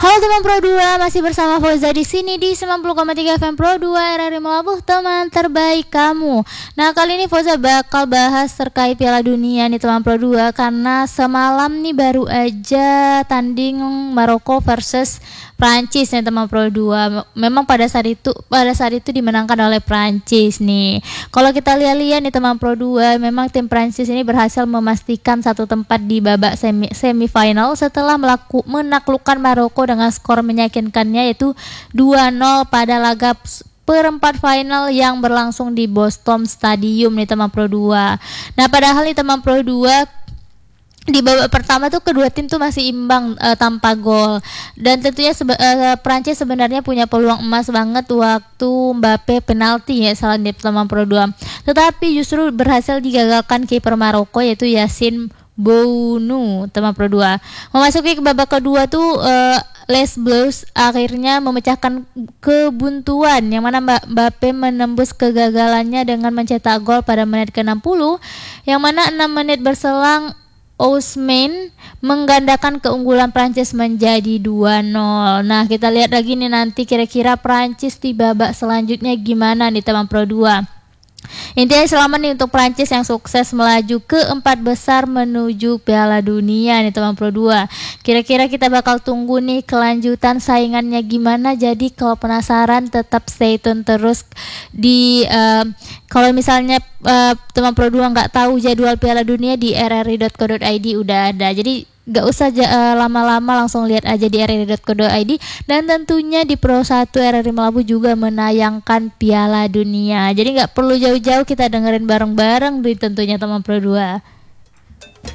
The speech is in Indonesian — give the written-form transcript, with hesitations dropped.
Halo teman Pro 2, masih bersama Fauza di sini di 90,3 FM Pro 2 RRI Melabuh, teman terbaik kamu. Nah, kali ini Fauza bakal bahas terkait Piala Dunia nih teman Pro 2, karena semalam nih baru aja tanding Maroko versus Prancis nih teman Pro 2. Memang pada saat itu dimenangkan oleh Prancis nih. Kalau kita lihat-lihat nih teman Pro 2, memang tim Prancis ini berhasil memastikan satu tempat di babak semifinal setelah menaklukkan Maroko dengan skor meyakinkannya, yaitu 2-0 pada laga perempat final yang berlangsung di Boston Stadium nih teman Pro 2. Nah, padahal nih teman Pro 2, di babak pertama tuh kedua tim tuh masih imbang tanpa gol, dan tentunya Prancis sebenarnya punya peluang emas banget waktu Mbappe penalti ya salah di teman Pro 2, tetapi justru berhasil digagalkan kiper Maroko, yaitu Yassine Bounou teman Pro 2. Memasuki ke babak kedua tuh Les Bleus akhirnya memecahkan kebuntuan, yang mana Mbappe menembus kegagalannya dengan mencetak gol pada menit ke-60, yang mana 6 menit berselang Ousmane menggandakan keunggulan Prancis menjadi 2-0. Nah, kita lihat lagi nih nanti kira-kira Prancis di babak selanjutnya gimana nih teman Pro 2. Intinya selamat nih untuk Prancis yang sukses melaju ke 4 besar menuju Piala Dunia nih teman Pro 2. Kira-kira kita bakal tunggu nih kelanjutan saingannya gimana. Jadi kalau penasaran tetap stay tune terus di kalau misalnya teman Pro 2 nggak tahu jadwal Piala Dunia, di rri.co.id udah ada. Jadi gak usah lama-lama, langsung lihat aja di rri.co.id. Dan tentunya di Pro 1 RRI Melabuh juga menayangkan Piala Dunia. Jadi gak perlu jauh-jauh, kita dengerin bareng-bareng di tentunya teman Pro 2.